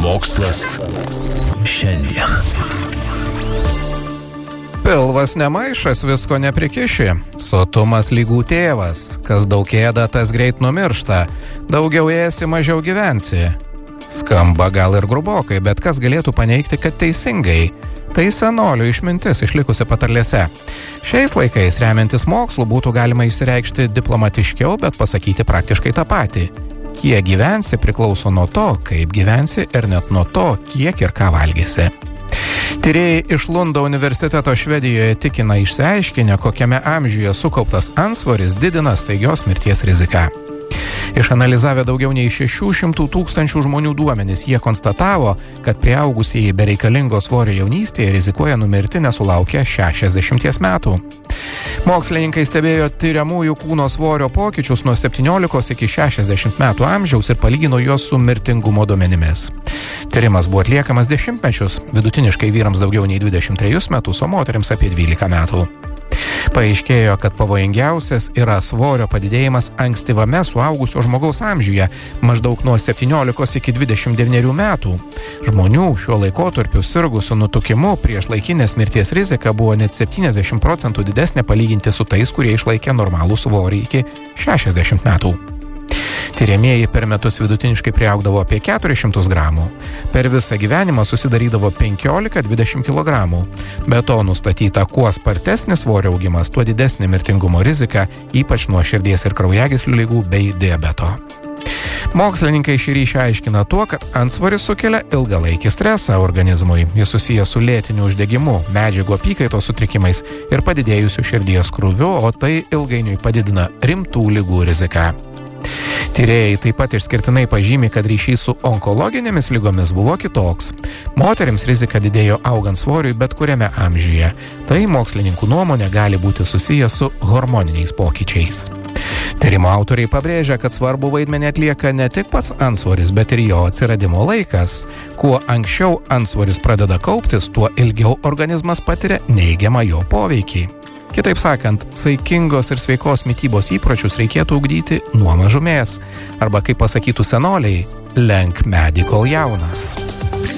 Mokslas šiandien. Pilvas nemaišas, visko neprikiši. Sotumas lygų tėvas. Kas daug ėda, tas greit numiršta. Daugiau ėsi, mažiau gyvensi. Skamba gal ir grubokai, bet kas galėtų paneigti, kad teisingai? Tai senolių išmintis išlikusi patarlėse. Šiais laikais, remiantis mokslu, būtų galima išsireikšti diplomatiškiau, bet pasakyti praktiškai tą patį. Kiek gyvensi priklauso nuo to, kaip gyvensi, ir net nuo to, kiek ir ką valgysi. Tyrėjai iš Lundo universiteto Švedijoje tikina išsiaiškinę, kokiame amžiuje sukauptas antsvoris didina staigios mirties riziką. Išanalizavę daugiau nei 600 000 žmonių duomenis, jie konstatavo, kad prieaugusieji bereikalingo svorio jaunystėje rizikuoja numirti nesulaukę 60 metų. Mokslininkai stebėjo tyriamųjų kūno svorio pokyčius nuo 17 iki 60 metų amžiaus ir palygino juos su mirtingumo duomenimis. Tyrimas buvo atliekamas 10 mečius, vidutiniškai vyrams daugiau nei 23 metus, o moterims apie 12 metų. Paaiškėjo, kad pavojingiausias yra svorio padidėjimas ankstyvame suaugusio žmogaus amžiuje, maždaug nuo 17 iki 29 metų. Žmonių šiuo laikotarpiu sirgusių nutukimu priešlaikinės mirties rizika buvo net 70% didesnė palyginti su tais, kurie išlaikė normalų svorį iki 60 metų. Tiriamieji per metus vidutiniškai priaugdavo apie 400 gramų. Per visą gyvenimą susidarydavo 15-20 kg. Be to nustatyta, kuo spartesnis svorio augimas, tuo didesnė mirtingumo rizika, ypač nuo širdies ir kraujagyslių ligų bei diabeto. Mokslininkai šį ryšį aiškina tuo, kad antsvoris sukelia ilgalaikį stresą organizmui. Jis susijęs su lėtiniu uždegimu, medžiagų apykaitos sutrikimais ir padidėjusiu širdies krūviu, o tai ilgainiui padidina rimtų ligų riziką. Tyrėjai taip pat išskirtinai pažymi, kad ryšys su onkologinėmis lygomis buvo kitoks. Moterims rizika didėjo augant svoriui bet kuriame amžiuje. Tai mokslininkų nuomonė gali būti susijęs su hormoniniais pokyčiais. Tyrimo autoriai pabrėžia, kad svarbu vaidmenį atlieka ne tik pats antsvoris, bet ir jo atsiradimo laikas. Kuo anksčiau antsvoris pradeda kauptis, tuo ilgiau organizmas patiria neigiamą jo poveikį. Kitaip sakant, saikingos ir sveikos mitybos įpročius reikėtų ugdyti nuo mažumės. Arba, kaip pasakytų senoliai, lenk medį kol jaunas.